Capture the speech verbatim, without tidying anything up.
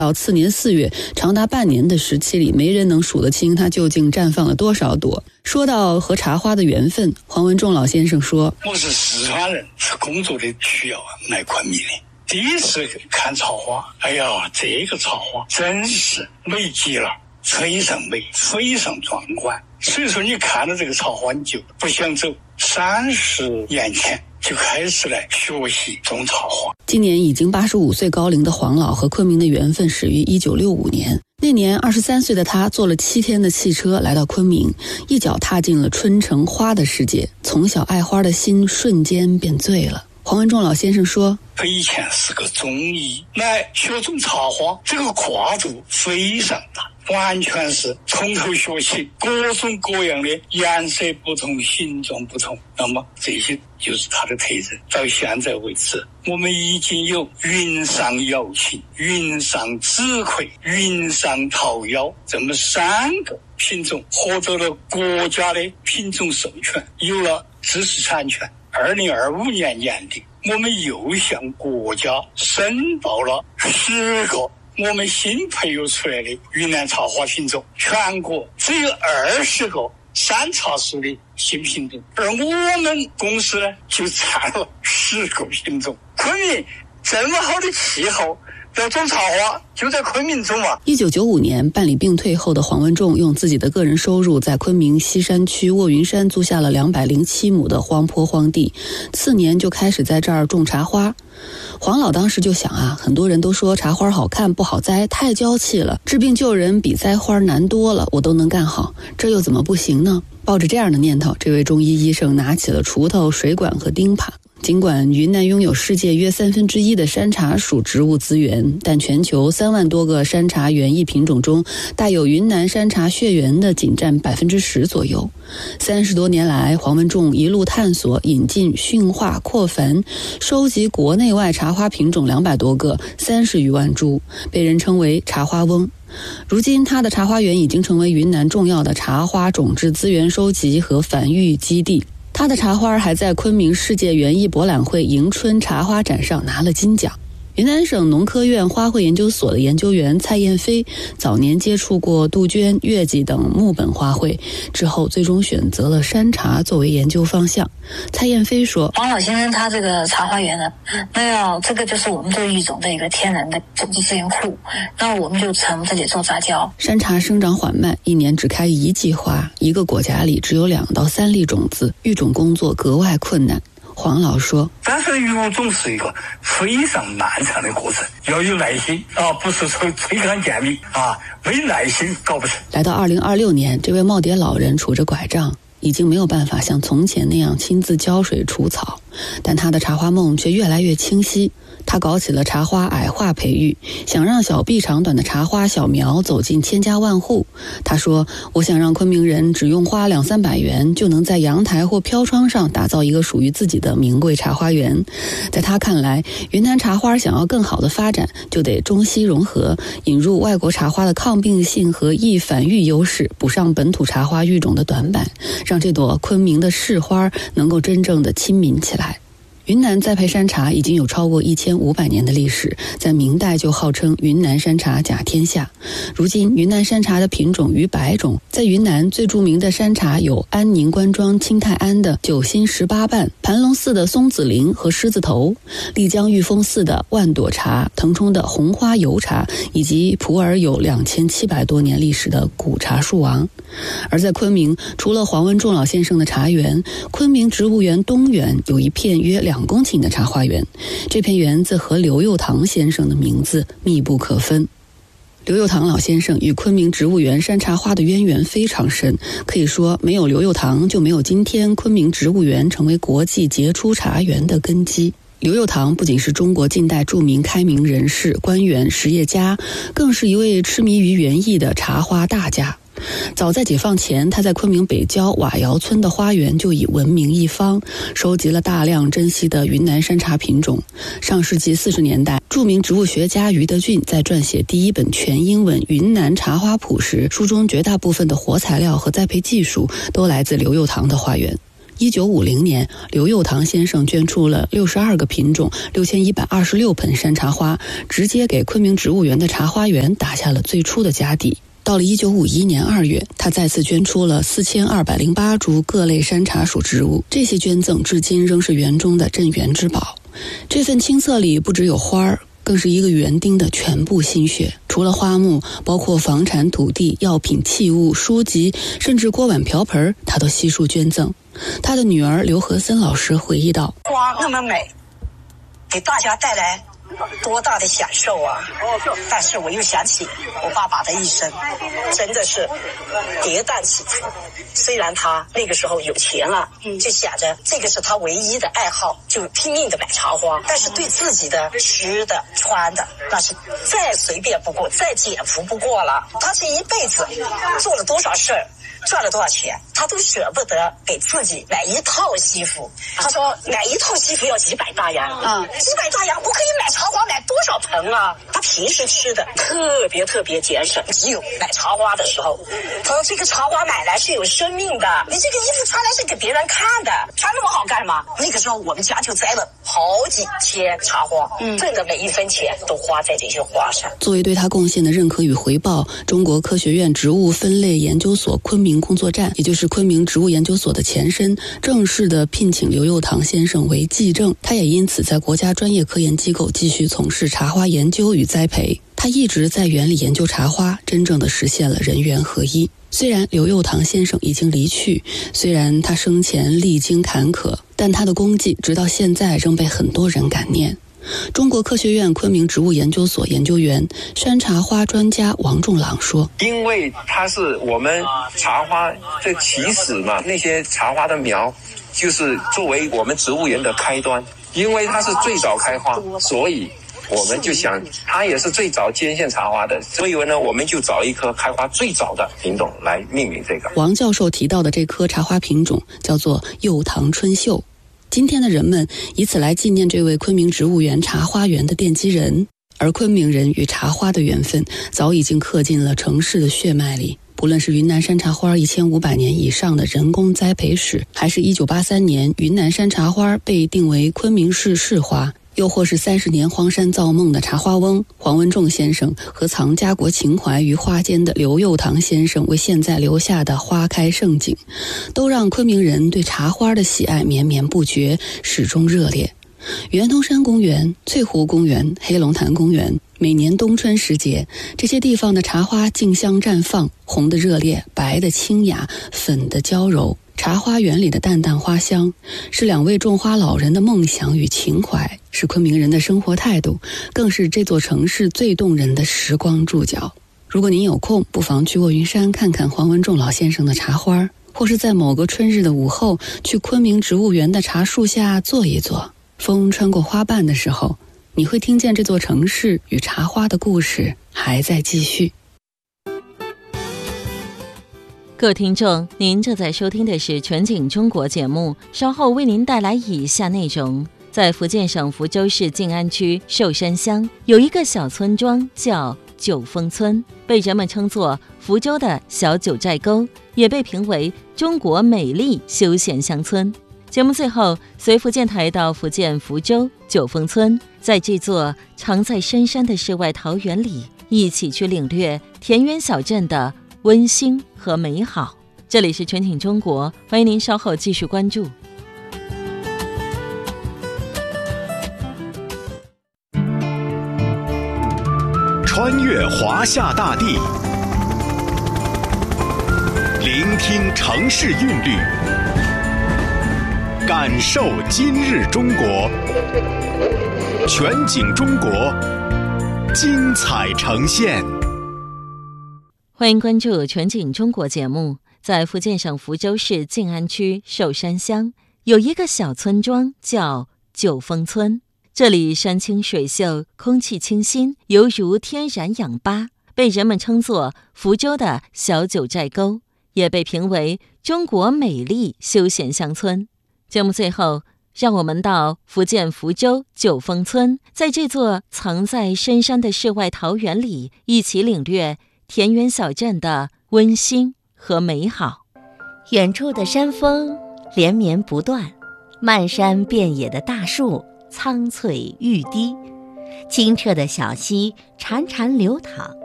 到次年四月，长达半年的时期里，没人能数得清它究竟绽放了多少朵。说到和茶花的缘分，黄文仲老先生说：“ 我是四川人，是工作的需要来昆明的。第一次看草花，哎呀，这个草花真是美极了，非常美，非常壮观。所以说，你看到这个草花，你就不想走。三十年前就开始来学习种草花。” 今年已经八十五岁高龄的黄老和昆明的缘分始于一九六五年。那年二十三岁的他坐了七天的汽车来到昆明，一脚踏进了春城花的世界，从小爱花的心瞬间变醉了。黄文仲老先生说：“ 他以前是个中医，来学种草花，这个跨度非常大，完全是从头学起，各种各样的颜色不同，形状不同。那么这些就是他的特征。到现在为止，我们已经有云上瑶琴、云上紫葵、云上桃夭这么三个品种获得了国家的品种授权，有了知识产权。二零二五年年底，我们又向国家申报了十个我们新培育出来的云南茶花品种，全国只有二十个山茶树的新品种，而我们公司呢就占了十个品种。昆明这么好的气候，要种茶花就在昆明种嘛。 一九九五年办理病退后的黄文仲用自己的个人收入在昆明西山区卧云山租下了两百零七亩的荒坡荒地，次年就开始在这儿种茶花。黄老当时就想啊，很多人都说茶花好看不好栽，太娇气了，治病救人比栽花难多了，我都能干好，这又怎么不行呢？抱着这样的念头，这位中医医生拿起了锄头、水管和钉耙。尽管云南拥有世界约三分之一的山茶属植物资源，但全球三万多个山茶园艺品种中，带有云南山茶血缘的仅占百分之十左右。三十多年来，黄文仲一路探索、引进、驯化、扩繁，收集国内外茶花品种两百多个，三十余万株，被人称为茶花翁。如今，他的茶花园已经成为云南重要的茶花种质资源收集和繁育基地。他的茶花还在昆明世界园艺博览会迎春茶花展上拿了金奖。云南省农科院花卉研究所的研究员蔡燕飞早年接触过杜鹃、月季等木本花卉，之后最终选择了山茶作为研究方向。蔡燕飞说：“ 黄老先生他这个茶花园呢，那要这个就是我们这个育种的一个天然的种子资源库，那我们就从这里做杂交。 山茶生长缓慢，一年只开一季花，一个果荚里只有两到三粒种子，育种工作格外困难。”黄老说：“ 但是育种是一个非常漫长的过程，要有耐心啊，不是说吹干见米啊，没耐心搞不成。” 来到二零二六年，这位耄耋老人杵着拐杖，已经没有办法像从前那样亲自浇水除草，但他的茶花梦却越来越清晰。他搞起了茶花矮化培育，想让小臂长短的茶花小苗走进千家万户。他说：“我想让昆明人只用花两三百元，就能在阳台或飘窗上打造一个属于自己的名贵茶花园。”在他看来，云南茶花想要更好的发展，就得中西融合，引入外国茶花的抗病性和易繁育优势，补上本土茶花育种的短板，让这朵昆明的市花能够真正的亲民起来。云南栽培山茶已经有超过一千五百年的历史，在明代就号称云南山茶甲天下。如今，云南山茶的品种逾百种，在云南最著名的山茶有安宁关庄清泰安的九心十八瓣、盘龙寺的松子林和狮子头、丽江玉峰寺的万朵茶、腾冲的红花油茶，以及普洱有两千七百多年历史的古茶树王。而在昆明，除了黄文仲老先生的茶园，昆明植物园东园有一片约两公顷的茶花园，这片园子和刘佑堂先生的名字密不可分。刘佑堂老先生与昆明植物园山茶花的渊源非常深，可以说没有刘佑堂就没有今天昆明植物园成为国际杰出茶园的根基。刘佑堂不仅是中国近代著名开明人士、官员、实业家，更是一位痴迷于园艺的茶花大家。早在解放前，他在昆明北郊瓦窑村的花园就已闻名一方，收集了大量珍稀的云南山茶品种。上世纪四十年代，著名植物学家余德俊在撰写第一本全英文《云南茶花谱》时，书中绝大部分的活材料和栽培技术都来自刘佑堂的花园。 一九五零年，刘佑堂先生捐出了六十二个品种、六千一百二十六盆山茶花，直接给昆明植物园的茶花园打下了最初的家底。到了一九五一年二月，他再次捐出了四千二百零八株各类山茶属植物，这些捐赠至今仍是园中的镇园之宝。这份青册里不只有花儿，更是一个园丁的全部心血。除了花木，包括房产、土地、药品、器物、书籍，甚至锅碗瓢盆，他都悉数捐赠。他的女儿刘和森老师回忆道： 花那么美，给大家带来多大的享受啊！但是我又想起我爸爸的一生，真的是跌宕起伏。虽然他那个时候有钱了，就想着这个是他唯一的爱好，就拼命的买茶花，但是对自己的吃的穿的那是再随便不过，再简朴不过了。他这一辈子做了多少事儿，赚了多少钱，他都舍不得给自己买一套西服。他说买一套西服要几百大洋啊，几百大洋我可以买茶花买多少盆啊？他平时吃的特别特别节省，只有买茶花的时候，他说这个茶花买来是有生命的，你这个衣服穿来是给别人看的，穿那么好干嘛？那个时候我们家就栽了好几千茶花，嗯，挣的每一分钱都花在这些花上。 作为对他贡献的认可与回报，中国科学院植物分类研究所昆明工作站，也就是昆明植物研究所的前身，正式的聘请刘佑堂先生为技正，他也因此在国家专业科研机构继续从事茶花研究与栽培。他一直在园里研究茶花，真正的实现了人园合一。虽然刘佑堂先生已经离去，虽然他生前历经坎坷，但他的功绩直到现在仍被很多人感念。中国科学院昆明植物研究所研究员、山茶花专家王仲朗说： 因为它是我们茶花的起始嘛，那些茶花的苗就是作为我们植物园的开端，因为它是最早开花，所以我们就想它也是最早接线茶花的，所以呢我们就找一棵开花最早的品种来命名这个。 王教授提到的这棵茶花品种叫做佑堂春秀。今天的人们以此来纪念这位昆明植物园茶花园的奠基人，而昆明人与茶花的缘分早已经刻进了城市的血脉里。不论是云南山茶花一千五百年以上的人工栽培史，还是一九八三年云南山茶花被定为昆明市市花，又或是三十年荒山造梦的茶花翁黄文仲先生和藏家国情怀于花间的刘佑堂先生为现在留下的花开盛景，都让昆明人对茶花的喜爱绵绵不绝，始终热烈。圆通山公园、翠湖公园、黑龙潭公园，每年冬春时节，这些地方的茶花竞相绽放，红的热烈，白的清雅，粉的娇柔。茶花园里的淡淡花香，是两位种花老人的梦想与情怀，是昆明人的生活态度，更是这座城市最动人的时光注脚。如果您有空，不妨去卧云山看看黄文仲老先生的茶花，或是在某个春日的午后，去昆明植物园的茶树下坐一坐。风穿过花瓣的时候，你会听见这座城市与茶花的故事还在继续。 各位听众，您正在收听的是全景中国节目，稍后为您带来以下内容。在福建省福州市晋安区寿山乡，有一个小村庄叫九峰村，被人们称作福州的小九寨沟，也被评为中国美丽休闲乡村。节目最后，随福建台到福建福州九峰村，在这座藏在深山的世外桃源里，一起去领略田园小镇的温馨和美好。这里是全景中国，欢迎您稍后继续关注。 穿越华夏大地，聆听城市韵律，感受今日中国。全景中国，精彩呈现。 欢迎关注全景中国节目。在福建省福州市晋安区寿山乡，有一个小村庄叫九峰村。这里山清水秀，空气清新，犹如天然氧吧，被人们称作福州的小九寨沟，也被评为中国美丽休闲乡村。节目最后，让我们到福建福州九峰村，在这座藏在深山的世外桃源里，一起领略田园小镇的温馨和美好。 远处的山峰连绵不断，漫山遍野的大树苍翠欲滴，清澈的小溪潺潺流淌，